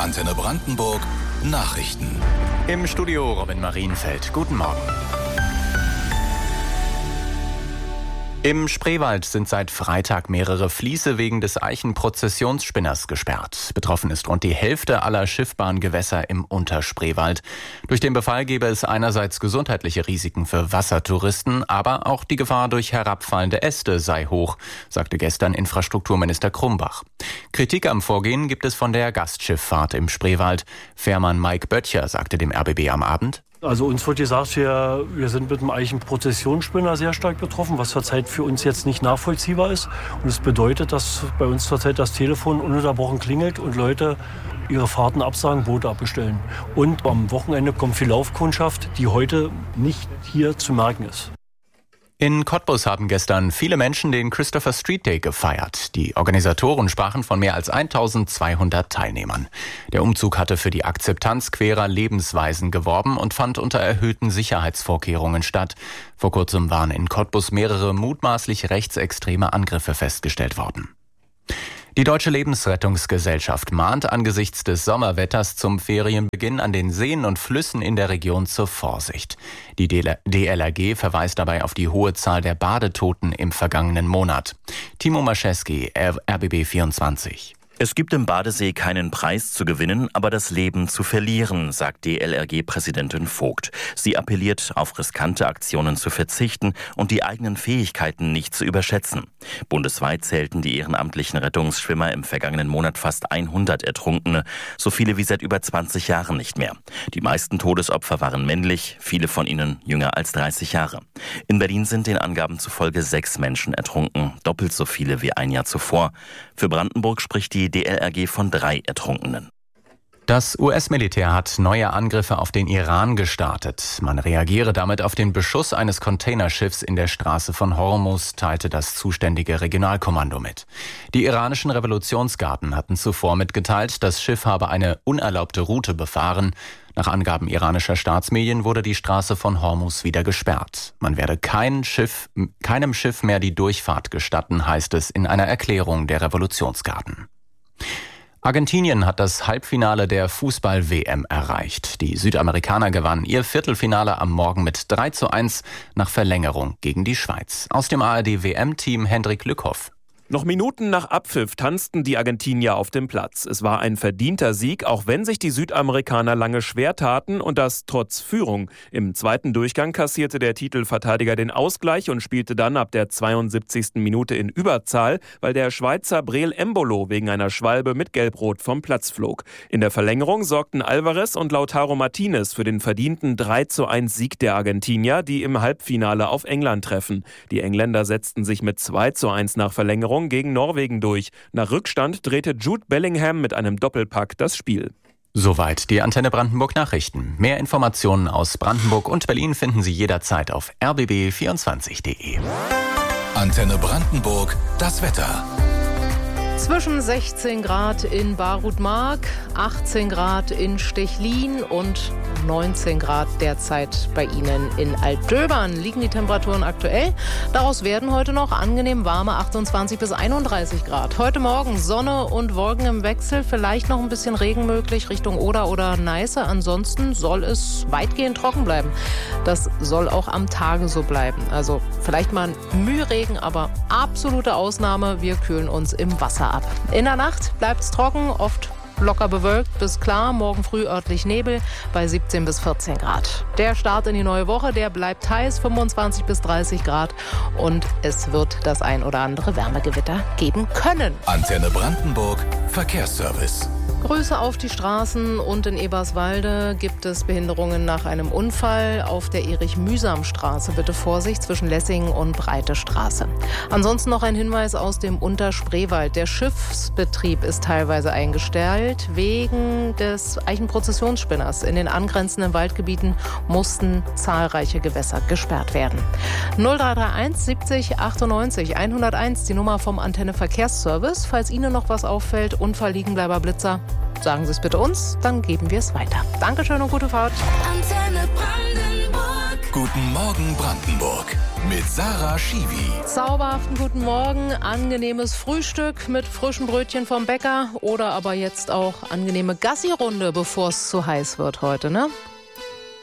Antenne Brandenburg Nachrichten. Im Studio Robin Marienfeld. Guten Morgen. Im Spreewald sind seit Freitag mehrere Fließe wegen des Eichenprozessionsspinners gesperrt. Betroffen ist rund die Hälfte aller schiffbaren Gewässer im Unterspreewald. Durch den Befall gäbe es einerseits gesundheitliche Risiken für Wassertouristen, aber auch die Gefahr durch herabfallende Äste sei hoch, sagte gestern Infrastrukturminister Krumbach. Kritik am Vorgehen gibt es von der Gastschifffahrt im Spreewald. Fährmann Mike Böttcher sagte dem RBB am Abend: Also uns wird gesagt, wir sind mit dem Eichenprozessionsspinner sehr stark betroffen, was zurzeit für uns jetzt nicht nachvollziehbar ist. Und es bedeutet, dass bei uns zurzeit das Telefon ununterbrochen klingelt und Leute ihre Fahrten absagen, Boote abbestellen. Und am Wochenende kommt viel Laufkundschaft, die heute nicht hier zu merken ist. In Cottbus haben gestern viele Menschen den Christopher Street Day gefeiert. Die Organisatoren sprachen von mehr als 1200 Teilnehmern. Der Umzug hatte für die Akzeptanz querer Lebensweisen geworben und fand unter erhöhten Sicherheitsvorkehrungen statt. Vor kurzem waren in Cottbus mehrere mutmaßlich rechtsextreme Angriffe festgestellt worden. Die Deutsche Lebensrettungsgesellschaft mahnt angesichts des Sommerwetters zum Ferienbeginn an den Seen und Flüssen in der Region zur Vorsicht. Die DLRG verweist dabei auf die hohe Zahl der Badetoten im vergangenen Monat. Timo Mascheski, RBB 24. Es gibt im Badesee keinen Preis zu gewinnen, aber das Leben zu verlieren, sagt DLRG-Präsidentin Vogt. Sie appelliert, auf riskante Aktionen zu verzichten und die eigenen Fähigkeiten nicht zu überschätzen. Bundesweit zählten die ehrenamtlichen Rettungsschwimmer im vergangenen Monat fast 100 Ertrunkene, so viele wie seit über 20 Jahren nicht mehr. Die meisten Todesopfer waren männlich, viele von ihnen jünger als 30 Jahre. In Berlin sind den Angaben zufolge 6 Menschen ertrunken, doppelt so viele wie ein Jahr zuvor. Für Brandenburg spricht die DLRG von 3 Ertrunkenen. Das US-Militär hat neue Angriffe auf den Iran gestartet. Man reagiere damit auf den Beschuss eines Containerschiffs in der Straße von Hormuz, teilte das zuständige Regionalkommando mit. Die iranischen Revolutionsgarden hatten zuvor mitgeteilt, das Schiff habe eine unerlaubte Route befahren. Nach Angaben iranischer Staatsmedien wurde die Straße von Hormuz wieder gesperrt. Man werde keinem Schiff mehr die Durchfahrt gestatten, heißt es in einer Erklärung der Revolutionsgarden. Argentinien hat das Halbfinale der Fußball-WM erreicht. Die Südamerikaner gewannen ihr Viertelfinale am Morgen mit 3:1 nach Verlängerung gegen die Schweiz. Aus dem ARD-WM-Team Hendrik Lückhoff. Noch Minuten nach Abpfiff tanzten die Argentinier auf dem Platz. Es war ein verdienter Sieg, auch wenn sich die Südamerikaner lange schwer taten und das trotz Führung. Im zweiten Durchgang kassierte der Titelverteidiger den Ausgleich und spielte dann ab der 72. Minute in Überzahl, weil der Schweizer Breel Embolo wegen einer Schwalbe mit Gelb-Rot vom Platz flog. In der Verlängerung sorgten Alvarez und Lautaro Martinez für den verdienten 3:1 Sieg der Argentinier, die im Halbfinale auf England treffen. Die Engländer setzten sich mit 2:1 nach Verlängerung gegen Norwegen durch. Nach Rückstand drehte Jude Bellingham mit einem Doppelpack das Spiel. Soweit die Antenne Brandenburg Nachrichten. Mehr Informationen aus Brandenburg und Berlin finden Sie jederzeit auf rbb24.de. Antenne Brandenburg, das Wetter. Zwischen 16 Grad in Barutmark, 18 Grad in Stechlin und 19 Grad derzeit bei Ihnen in Altdöbern liegen die Temperaturen aktuell. Daraus werden heute noch angenehm warme 28 bis 31 Grad. Heute Morgen Sonne und Wolken im Wechsel, vielleicht noch ein bisschen Regen möglich Richtung Oder oder Neiße. Ansonsten soll es weitgehend trocken bleiben. Das soll auch am Tage so bleiben. Also vielleicht mal ein Mühregen, aber absolute Ausnahme. Wir kühlen uns im Wasser ab. In der Nacht bleibt es trocken, oft locker bewölkt bis klar, morgen früh örtlich Nebel bei 17 bis 14 Grad. Der Start in die neue Woche, der bleibt heiß, 25 bis 30 Grad und es wird das ein oder andere Wärmegewitter geben können. Antenne Brandenburg Verkehrsservice. Grüße auf die Straßen und in Eberswalde gibt es Behinderungen nach einem Unfall auf der Erich-Mühsam-Straße. Bitte Vorsicht zwischen Lessingen und Breite Straße. Ansonsten noch ein Hinweis aus dem Unterspreewald. Der Schiffsbetrieb ist teilweise eingestellt wegen des Eichenprozessionsspinners. In den angrenzenden Waldgebieten mussten zahlreiche Gewässer gesperrt werden. 0331 70 98 101, die Nummer vom Antenne Verkehrsservice. Falls Ihnen noch was auffällt, Unfall, Liegenbleiber, Blitzer, sagen Sie es bitte uns, dann geben wir es weiter. Dankeschön und gute Fahrt. Antenne Brandenburg. Guten Morgen Brandenburg mit Sarah Schiwi. Zauberhaften guten Morgen, angenehmes Frühstück mit frischen Brötchen vom Bäcker oder aber jetzt auch angenehme Gassi-Runde, bevor es zu heiß wird heute, ne?